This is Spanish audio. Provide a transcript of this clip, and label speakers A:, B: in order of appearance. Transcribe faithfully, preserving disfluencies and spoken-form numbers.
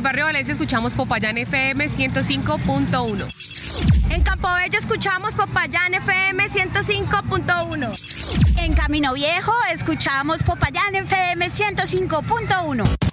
A: Barrio Valencia escuchamos Popayán F M ciento cinco punto uno.
B: En Campobello escuchamos Popayán F M ciento cinco punto uno.
C: En Camino Viejo escuchamos Popayán F M ciento cinco punto uno.